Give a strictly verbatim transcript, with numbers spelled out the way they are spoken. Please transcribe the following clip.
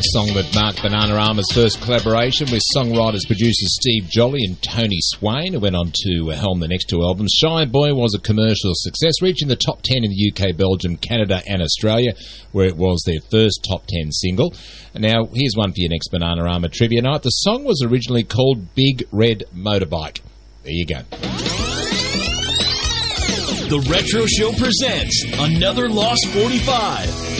song that marked Bananarama's first collaboration with songwriters-producers Steve Jolly and Tony Swain, who went on to helm the next two albums. Shy Boy was a commercial success, reaching the top ten in the U K, Belgium, Canada and Australia, where it was their first top ten single. And now, here's one for your next Bananarama Trivia Night. The song was originally called Big Red Motorbike. There you go. The Retro Show presents another Lost forty-five.